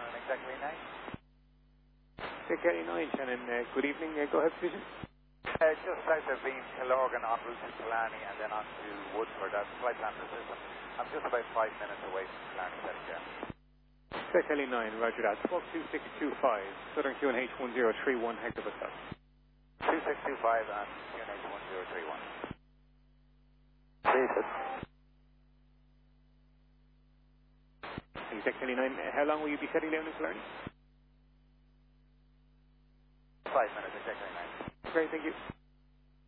Shannon, exactly 9. Kelly 9, Shannon, good evening. Go ahead, please. Just south of Bean, Killorgan, en route to Killarney, and then on to Woodford. That's flight plan system. I'm just about 5 minutes away from Killarney, South. Kelly 9, roger that. 122625, Southern QNH 1031, Hector Bus 2625 and QNH 1031. Kelly 9, how long will you be setting down in Killarney? 5 minutes, exactly 9. Great, thank you.